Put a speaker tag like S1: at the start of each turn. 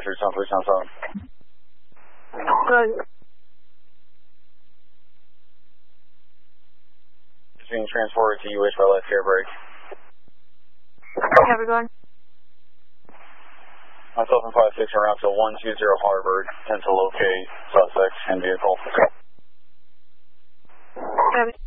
S1: 3 Sound 3 Sound 7.
S2: Good.
S1: It's being transported to UH by left air brake.
S2: Have we going?
S1: Myself and 5-6 are out to 120 Harvard, 10 to locate suspect and vehicle.
S2: Have